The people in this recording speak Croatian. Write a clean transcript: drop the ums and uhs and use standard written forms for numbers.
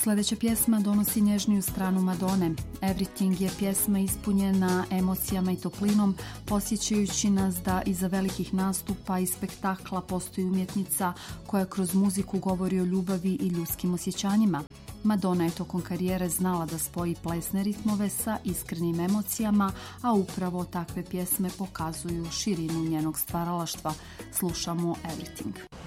Sljedeća pjesma donosi nježniju stranu Madone. Everything je pjesma ispunjena emocijama i toplinom, podsjećajući nas da iza velikih nastupa i spektakla postoji umjetnica koja kroz muziku govori o ljubavi i ljudskim osjećanjima. Madonna je tokom karijere znala da spoji plesne ritmove sa iskrenim emocijama, a upravo takve pjesme pokazuju širinu njenog stvaralaštva. Slušamo Everything.